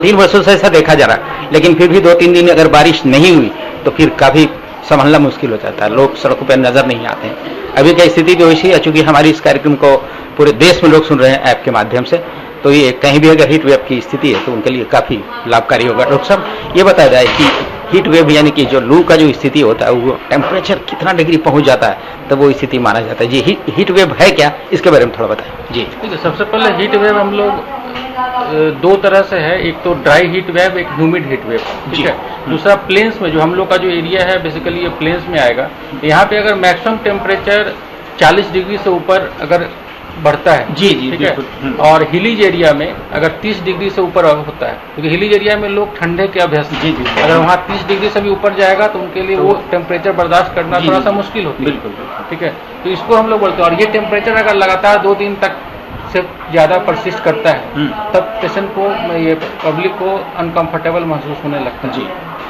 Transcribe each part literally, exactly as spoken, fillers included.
तीन वर्षों से ऐसा देखा जा रहा है, लेकिन फिर भी दो तीन दिन अगर बारिश नहीं हुई तो फिर काफी संभालना मुश्किल हो जाता है, लोग सड़कों पर नजर नहीं आते हैं। अभी की स्थिति जो ऐसी है, चूंकि हमारी इस कार्यक्रम को पूरे देश में लोग सुन रहे हैं ऐप के माध्यम से, तो ये कहीं भी अगर हीट वेव की स्थिति है तो उनके लिए काफी लाभकारी होगा। डॉक्टर साहब ये बताया जाए कि हीट वेव यानी कि जो लू का जो स्थिति होता है वो टेम्परेचर कितना डिग्री पहुंच जाता है तब वो स्थिति माना जाता है। जी हीट हीट वेव है क्या, इसके बारे में थोड़ा बताएं। जी ठीक है, सबसे पहले हीट वेव हम लोग दो तरह से है, एक तो ड्राई हीट वेव, एक ह्यूमिड हीट वेव, ठीक है। दूसरा प्लेन्स में, जो हम लोग का जो एरिया है बेसिकली ये प्लेन्स में आएगा, यहाँ पे अगर मैक्सिमम टेम्परेचर चालीस डिग्री से ऊपर अगर बढ़ता है, जी जी ठीक है, और हिलीज एरिया में अगर तीस डिग्री से ऊपर होता है, क्योंकि तो हिलीज एरिया में लोग ठंडे के अभ्यस्त, जी जी, अगर वहाँ तीस डिग्री से भी ऊपर जाएगा तो उनके लिए तो, वो टेम्परेचर बर्दाश्त करना थोड़ा सा मुश्किल होती है, बिल्कुल, ठीक है। तो इसको हम लोग बोलते हैं, और ये टेम्परेचर अगर लगातार दो दिन तक से ज्यादा परसिस्ट करता है तब पेशेंट को, ये पब्लिक को अनकंफर्टेबल महसूस होने लगता है। जी,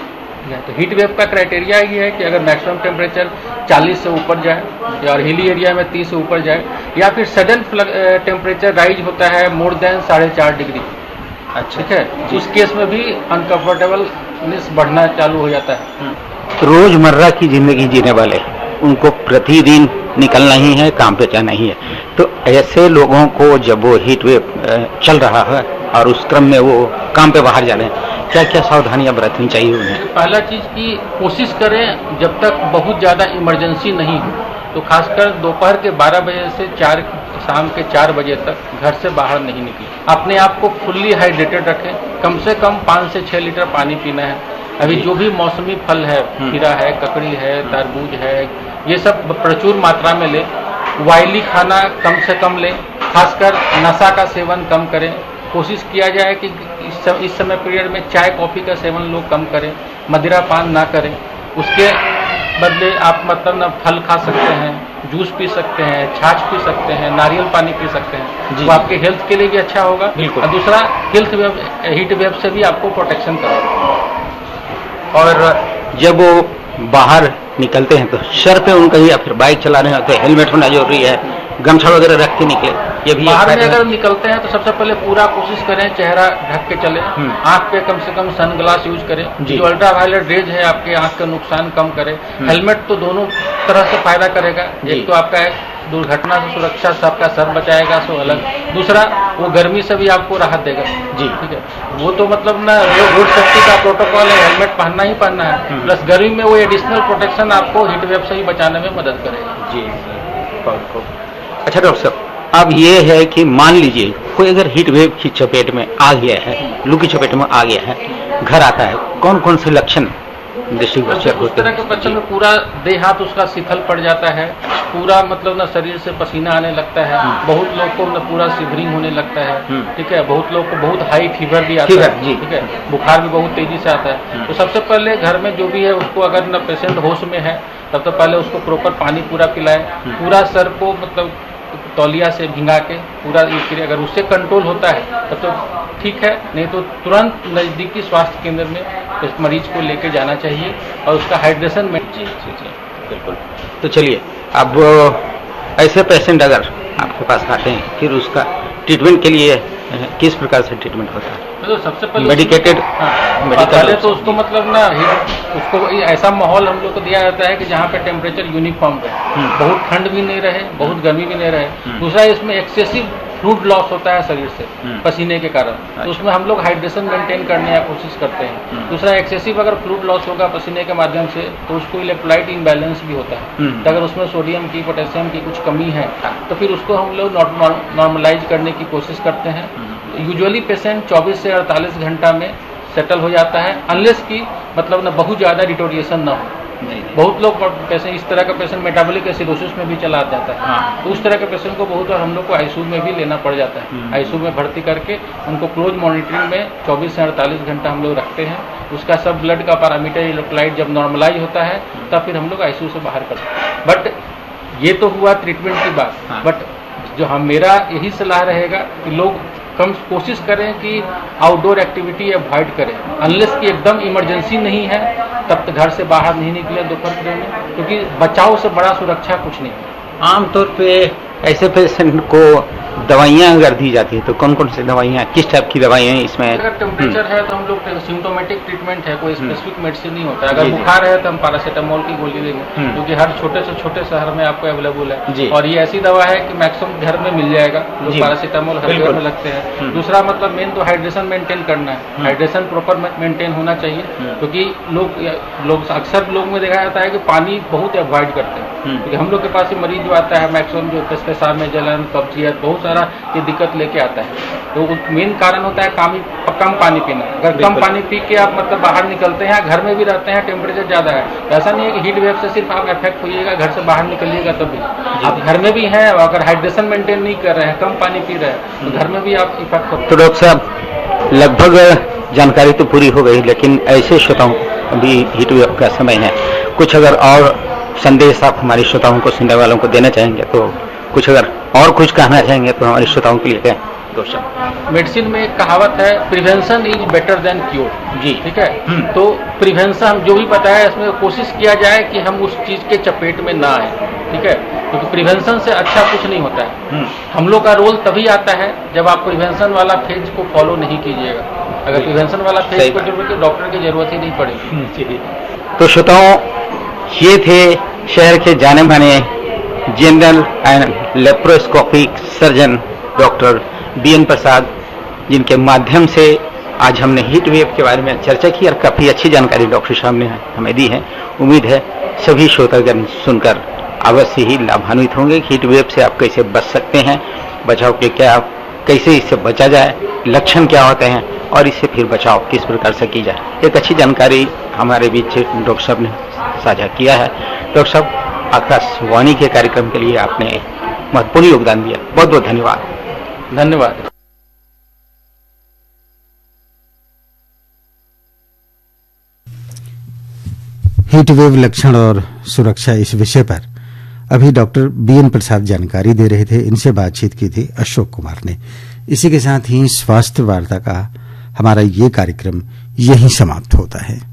तो हीट वेव का क्राइटेरिया ये है कि अगर मैक्सिमम टेम्परेचर चालीस से ऊपर जाए और हिली एरिया में तीस से ऊपर जाए, या फिर सडन टेम्परेचर राइज होता है मोर देन साढ़े चार डिग्री, अच्छा, ठीक है, उस केस में भी अनकंफर्टेबलनेस बढ़ना चालू हो जाता है। रोजमर्रा की जिंदगी जीने वाले उनको प्रतिदिन निकलना ही है, काम पे जाना ही है, तो ऐसे लोगों को जब वो हीट वेव चल रहा है और उस क्रम में वो काम पे बाहर जा रहे हैं, क्या क्या सावधानियां बरतनी चाहिए उन्हें? पहला चीज की कोशिश करें जब तक बहुत ज्यादा इमरजेंसी नहीं हो, तो खासकर दोपहर के बारह बजे से चार शाम के चार बजे तक घर से बाहर नहीं निकले। अपने आप को फुल्ली हाइड्रेटेड रखें, कम से कम पाँच से छह लीटर पानी पीना है। अभी जो भी मौसमी फल है, खीरा है, ककड़ी है, तरबूज है, ये सब प्रचुर मात्रा में लें। ऑयली खाना कम से कम लें, खासकर नशा का सेवन कम करें। कोशिश किया जाए कि इस समय, इस समय पीरियड में चाय कॉफ़ी का सेवन लोग कम करें, मदिरा पान ना करें। उसके बदले आप मतलब ना फल खा सकते हैं, जूस पी सकते हैं, छाछ पी सकते हैं, नारियल पानी पी सकते हैं, वो आपके हेल्थ के लिए भी अच्छा होगा। और दूसरा, हेल्थ वेव, हीट वेव से भी आपको प्रोटेक्शन करेगा। और जब वो बाहर निकलते हैं तो सर पे उनका या फिर बाइक चला रहे हैं तो हेलमेट होना जरूरी है, गमछा वगैरह रख के निकले। ये भी बाहर में अगर निकलते हैं तो सबसे पहले पूरा कोशिश करें चेहरा ढक के चले, आंख पे कम से कम सन ग्लास यूज करें, जो अल्ट्रा वायलेट रेज है आपके आंख का नुकसान कम करे। हेलमेट तो दोनों तरह से फायदा करेगा, एक तो आपका दुर्घटना से सुरक्षा से आपका सर बचाएगा, सो अलग, दूसरा वो गर्मी से भी आपको राहत देगा। जी, ठीक है, वो तो मतलब ना रोड सेफ्टी का प्रोटोकॉल है, हेलमेट पहनना ही पहनना है, प्लस गर्मी में वो एडिशनल प्रोटेक्शन आपको हीट वेव से ही बचाने में मदद करेगा। जी, अच्छा डॉक्टर साहब, अब ये है कि मान लीजिए कोई अगर हीट वेव की चपेट में आ गया है, लू की चपेट में आ गया है, घर आता है, कौन कौन से लक्षण दृष्टिगोचर होते हैं? उस तरह के बच्चों में पूरा देह हाथ उसका शिथिल पड़ जाता है, पूरा मतलब ना शरीर से पसीना आने लगता है, बहुत लोग को ना पूरा शिवरिंग होने लगता है, ठीक है, बहुत लोग को बहुत हाई फीवर भी आता है, ठीक है, बुखार भी बहुत तेजी से आता है। तो सबसे पहले घर में जो भी है उसको, अगर ना पेशेंट होश में है तब तो पहले उसको प्रॉपर पानी पूरा पिलाए, पूरा सर को मतलब तौलिया से भिंगा के पूरा ये करिए। अगर उससे कंट्रोल होता है तब तो ठीक है, नहीं तो तुरंत नज़दीकी स्वास्थ्य केंद्र में इस मरीज को लेके जाना चाहिए और उसका हाइड्रेशन में। जी जी जी बिल्कुल। तो चलिए, अब ऐसे पेशेंट अगर आपके पास आते हैं फिर उसका ट्रीटमेंट के लिए किस प्रकार से ट्रीटमेंट होता है? तो सबसे पहले मेडिकेटेड, पहले तो उसको मतलब ना उसको ऐसा माहौल हम लोग को दिया जाता है कि जहाँ पे टेम्परेचर यूनिफॉर्म रहे, बहुत ठंड भी नहीं रहे, बहुत गर्मी भी नहीं रहे। दूसरा, इसमें एक्सेसिव फ्लूइड लॉस होता है शरीर से पसीने के कारण, तो उसमें हम लोग हाइड्रेशन मेंटेन करने की कोशिश करते हैं। दूसरा, एक्सेसिव अगर फ्लूइड लॉस होगा पसीने के माध्यम से तो उसको इलेक्ट्रोलाइट इम्बैलेंस भी होता है, तो अगर उसमें सोडियम की, पोटेशियम की कुछ कमी है तो फिर उसको हम लोग नॉर्मलाइज करने की कोशिश करते हैं। यूजुअली पेशेंट चौबीस से अड़तालीस घंटा में सेटल हो जाता है, अनलेस की मतलब ना बहुत ज़्यादा डिटोरिएशन ना हो। बहुत लोग पेशेंट, इस तरह का पेशेंट मेटाबॉलिक एसिडोसिस में भी चला जाता है। हाँ। तो उस तरह के पेशेंट को बहुत बार हम लोग को आईसीयू में भी लेना पड़ जाता है। आईसीयू में भर्ती करके उनको क्लोज मॉनिटरिंग में चौबीस से अड़तालीस घंटा हम लोग रखते हैं। उसका सब ब्लड का पैरामीटर इलेक्ट्रोलाइट जब नॉर्मलाइज होता है तब फिर हम लोग आईसीयू से बाहर करते हैं। बट ये तो हुआ ट्रीटमेंट की बात। हाँ। बट जो हम मेरा यही सलाह रहेगा कि लोग कम कोशिश करें कि आउटडोर एक्टिविटी अवॉइड करें, अनलेस कि एकदम इमरजेंसी नहीं है तब तक घर से बाहर नहीं निकले दोपहर के में, क्योंकि बचाव से बड़ा सुरक्षा कुछ नहीं है। आमतौर पे ऐसे पेशेंट को दवाइयाँ अगर दी जाती है तो कौन कौन सी दवाइयाँ, किस टाइप की दवाइयाँ इसमें? अगर टेम्परेचर है तो हम लोग सिम्टोमेटिक ट्रीटमेंट है, कोई स्पेसिफिक मेडिसिन नहीं होता है। अगर बुखार है तो हम पैरासीटामोल की गोली देंगे, क्योंकि हर छोटे से छोटे शहर में आपको अवेलेबल है, और ये ऐसी दवा है कि मैक्सिमम घर में मिल जाएगा। लोग पैरासीटामोल हर जगह में लगते हैं। दूसरा मतलब मेन तो हाइड्रेशन मेंटेन करना है, हाइड्रेशन प्रॉपर मेंटेन होना चाहिए, क्योंकि लोग लोग अक्सर लोग में देखा जाता है कि पानी बहुत अवॉइड करते हैं। क्योंकि हम लोग के पास मरीज जो आता है मैक्सिमम जो पेशाब में जलन, कब्जियत, बहुत सारा ये दिक्कत लेके आता है। तो मेन कारण होता है कम कम पानी पीना। अगर कम पानी पी के आप मतलब बाहर निकलते हैं, घर में भी रहते हैं, टेम्परेचर ज्यादा है, तो ऐसा नहीं है कि हीट वेव से सिर्फ आप इफेक्ट होइएगा, घर से बाहर निकलिएगा तब भी आप घर में भी हैं, अगर हाइड्रेशन मेंटेन नहीं कर रहे हैं, कम पानी पी रहे हैं, तो घर में भी आप इफेक्ट होते हैं। तो डॉक्टर साहब लगभग जानकारी तो पूरी हो गई, लेकिन ऐसे श्रोताओं अभी हीट वेव का समय है, कुछ अगर और संदेश आप हमारे श्रोताओं को, सुनने वालों को देना चाहेंगे तो कुछ अगर और कुछ कहना चाहेंगे तो हमारे श्रोताओं के लिए दोस्तों। मेडिसिन में एक कहावत है, prevention is better than cure. जी ठीक है, तो प्रिवेंशन हम जो भी बताया इसमें कोशिश किया जाए कि हम उस चीज के चपेट में ना आए। ठीक है, क्योंकि तो प्रिवेंशन से अच्छा कुछ नहीं होता है। हम लोग का रोल तभी आता है जब आप प्रिवेंशन वाला फेज को फॉलो नहीं कीजिएगा। अगर प्रिवेंशन वाला फेज को जरूरत है, डॉक्टर की जरूरत ही नहीं पड़ेगी। तो श्रोताओं, ये थे शहर के जाने माने general and laparoscopic surgeon doctor B N प्रसाद, जिनके माध्यम से आज हमने हीट वेव के बारे में चर्चा की और काफी अच्छी जानकारी डॉक्टर साहब ने हमें दी है। उम्मीद है सभी श्रोतागण सुनकर अवश्य ही लाभान्वित होंगे। हीट वेव से आप कैसे बच सकते हैं, बचाव के क्या, कैसे इससे बचा जाए, लक्षण क्या होते हैं और इससे फिर बचाव किस प्रकार से की जाए, एक अच्छी जानकारी हमारे बीच डॉक्टर साहब ने साझा किया है। डॉक्टर साहब, आकाशवाणी के कार्यक्रम के लिए आपने महत्वपूर्ण योगदान दिया, बहुत बहुत धन्यवाद। धन्यवाद। हीट वेव लक्षण और सुरक्षा इस विषय पर अभी डॉक्टर बी एन प्रसाद जानकारी दे रहे थे। इनसे बातचीत की थी अशोक कुमार ने। इसी के साथ ही स्वास्थ्य वार्ता का हमारा ये कार्यक्रम यहीं समाप्त होता है।